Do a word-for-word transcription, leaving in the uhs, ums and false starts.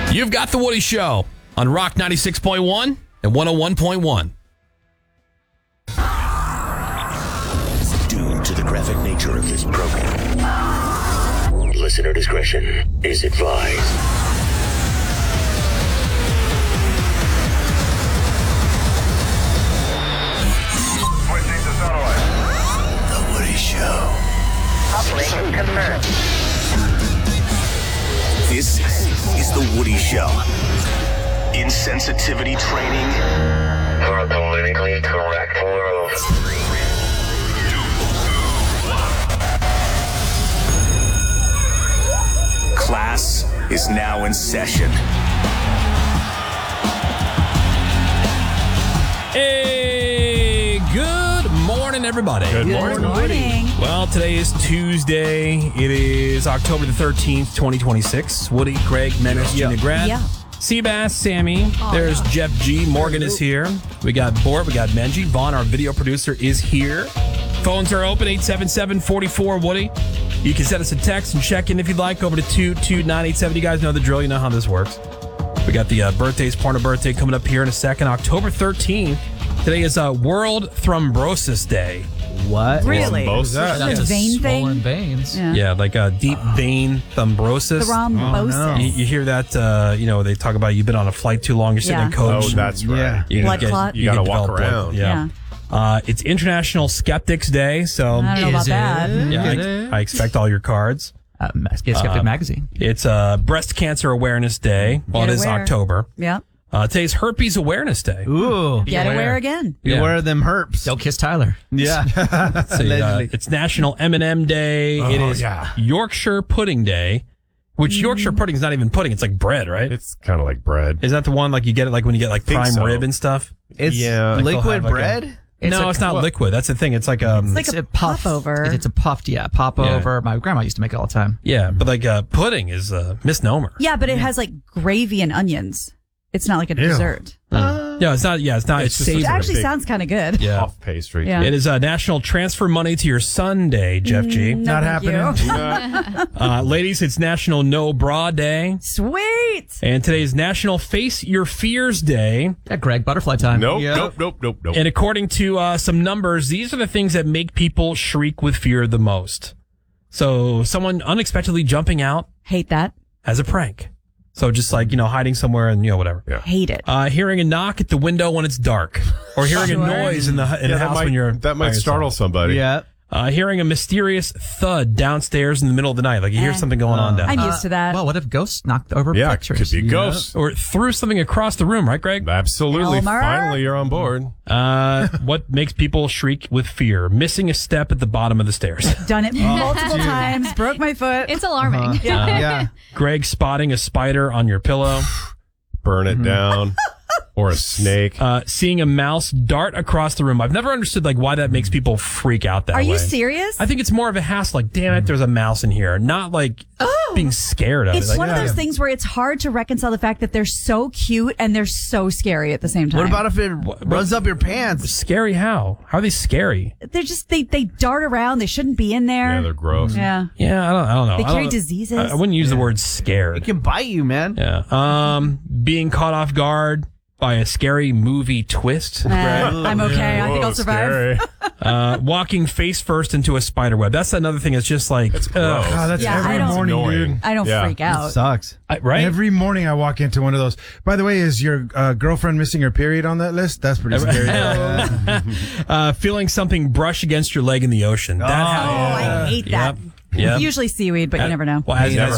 You've got The Woody Show on Rock ninety-six point one and one oh one point one. Due to the graphic nature of this program, listener discretion is advised. Switching to satellite. The Woody Show. Operation confirmed. This is The Woody Show. Insensitivity training For a politically correct world. class is now in session. Hey, good morning, everybody. Good Good morning. Well, today is Tuesday. It is October the thirteenth, twenty twenty-six. Woody, Craig, Menace, Gina Grant. Yeah. Seabass, Sammy. There's Jeff G. Morgan is here. We got Bort. We got Benji. Vaughn, our video producer, is here. Phones are open, eight seven seven, four four, Woody. You can send us a text and check in if you'd like over to two two nine eight seven. You guys know the drill. You know how this works. We got the uh, birthdays, porno birthday coming up here in a second. October thirteenth. Today is uh, World Thrombosis Day. What? Really? What's that? That's a vein swollen thing? veins. Yeah. Yeah, like uh, deep vein thrombosis. Thrombosis. You, you hear that, uh, you know, they talk about you've been on a flight too long, you're sitting in Yeah. coach. Oh, that's right. Yeah. You Blood get- clot. You gotta can walk develop blood- around. Yeah. Uh, it's International Skeptics Day, so I don't know about Is it? that. yeah, I, I expect all your cards. Uh, Get Skeptic Magazine. It's uh, Breast Cancer Awareness Day. Well, Get it is aware. October. Yeah. Uh, today's Herpes Awareness Day. Ooh. Get aware. aware again. Yeah. Beware them herps. Don't kiss Tyler. Yeah. So, uh, Allegedly. it's National M and M Day. it Oh, is yeah. Yorkshire Pudding Day, which Yorkshire pudding is not even pudding. It's like bread, right? It's kind of like bread. Is that the one like you get it like when you get like Think prime so. rib and stuff? It's Yeah. Like they'll liquid have, like, bread? It's no, a- it's not well, liquid. That's the thing. It's like um, It's like a puff popover. It's a puffed, yeah, pop Yeah. over. My grandma used to make it all the time. yeah, but like uh, pudding is a misnomer. Yeah, but it has like gravy and onions. It's not like a dessert. Yeah, it's not. Yeah, it's not. It's, It's just a savory. It actually big sounds kind of good. yeah. Puff pastry. Yeah. It is uh, National Transfer Money to Your Son Day, Jeff G. No, Not thank happening. you. Uh, ladies, it's National No Bra Day. Sweet. And today is National Face Your Fears Day. Yeah, Greg, butterfly time. Nope, Yep. nope, nope, nope, nope. And according to uh, some numbers, these are the things that make people shriek with fear the most. So someone unexpectedly jumping out Hate that. as a prank. So just like, you know, hiding somewhere and, you know, whatever. Yeah. Hate it. Uh, hearing a knock at the window when it's dark. Or hearing Sure. a noise in the, in yeah, the that house might, when you're that by might yourself. startle somebody. Yeah. Uh, hearing a mysterious thud downstairs in the middle of the night. Like you hear Eh. something going on down I'm there. used to that. Well, what if ghosts knocked over Yeah, pictures? could be ghosts. Or threw something across the room, right, Greg? Absolutely. Elmer? Finally, you're on board. Uh, what makes people shriek with fear? Missing a step at the bottom of the stairs. Done it multiple times. Broke my foot. It's alarming. Yeah. Greg spotting a spider on your pillow. Burn it down. Or a snake. Uh, seeing a mouse dart across the room. I've never understood like why that makes people freak out that Are way. you serious? I think it's more of a hassle. Like, damn it, there's a mouse in here. Not like being scared of It's it. Like, one of yeah. those things where it's hard to reconcile the fact that they're so cute and they're so scary at the same time. What about if it What- runs up your pants? Scary how? How are they scary? they're just they they dart around. They shouldn't be in there. Yeah, they're gross. Yeah. Yeah, I don't, I don't know. They I carry don't- diseases. I, I wouldn't use the word scared. It can bite you, man. Yeah. Um, being caught off guard by a scary movie twist. Uh, I'm okay. I think Whoa, I'll survive. scary. Uh, walking face first into a spider web. That's another thing. It's just like, It's ugh, gross. God, that's Yeah, I every don't- morning, Annoying. dude. I don't Yeah. freak out. Sucks. I- right? Every morning I walk into one of those. By the way, is your uh, girlfriend missing her period on that list? That's pretty scary. uh, feeling something brush against your leg in the ocean. That Oh, happens. I hate that. Yep. Yep. Usually seaweed, but you never know. Well, as, Never as